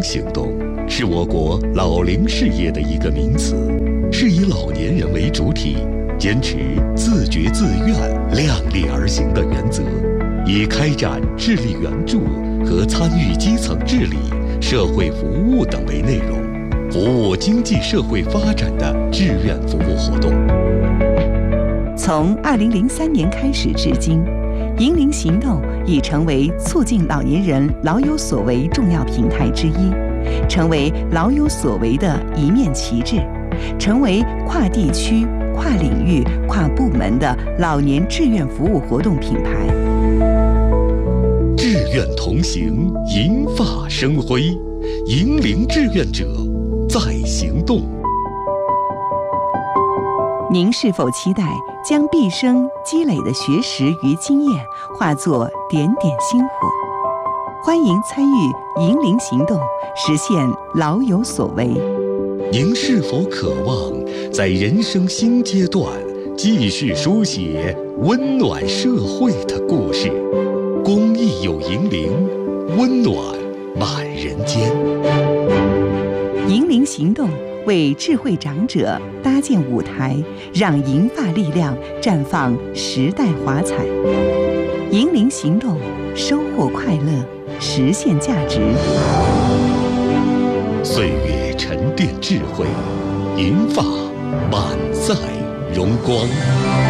龄行动是我国老龄事业的一个名词，是以老年人为主体，坚持自觉自愿、量力而行的原则，以开展智力援助和参与基层治理、社会服务等为内容，服务经济社会发展的志愿服务活动。 从2003年开始至今，银龄行动已成为促进老年人老有所为重要平台之一，成为老有所为的一面旗帜，成为跨地区、跨领域、跨部门的老年志愿服务活动品牌。 志愿同行，银发生辉，银龄志愿者在行动。 您是否期待将毕生积累的学识与经验化作点点星火？欢迎参与银龄行动，实现老有所为。 您是否渴望在人生新阶段继续书写温暖社会的故事？公益有银龄，温暖满人间。 银龄行动为智慧长者搭建舞台，让银发力量绽放时代华彩。银龄行动，收获快乐，实现价值。 岁月沉淀智慧，银发满载荣光。